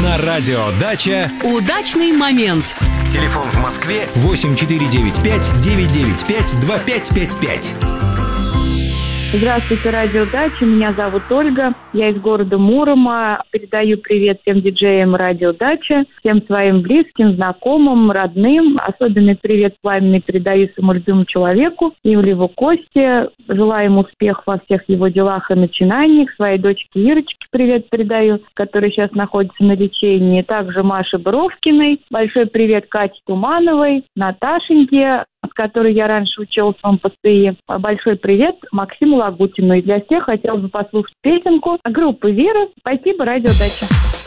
На радио «Дача» удачный момент. Телефон в Москве 8495-995-2555. Здравствуйте, радио «Дача». Меня зовут Ольга. Я из города Мурома. Передаю привет всем диджеям радио «Дача», всем своим близким, знакомым, родным. Особенный привет пламенный передаю своему любимому человеку, Ивлеву Косте. Желаю ему успехов во всех его делах и начинаниях. Своей дочке Ирочке привет передаю, которая сейчас находится на лечении. Также Маше Бровкиной. Большой привет Кате Тумановой, Наташеньке, с которой я раньше училась в МПСИ. Большой привет Максиму Лагутину. И для всех хотелось бы послушать песенку группы «Вера». Спасибо, радио «Дача».